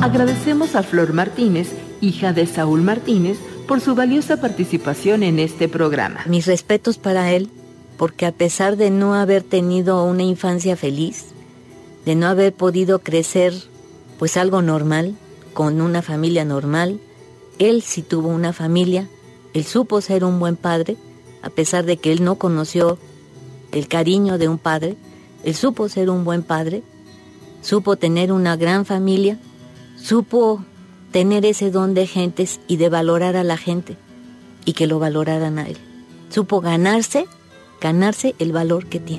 Agradecemos a Flor Martínez, hija de Saúl Martínez, por su valiosa participación en este programa. Mis respetos para él, porque a pesar de no haber tenido una infancia feliz, de no haber podido crecer pues algo normal, con una familia normal, él sí tuvo una familia, él supo ser un buen padre, a pesar de que él no conoció el cariño de un padre, él supo ser un buen padre, supo tener una gran familia, supo tener ese don de gentes y de valorar a la gente y que lo valoraran a él. Supo ganarse el valor que tiene.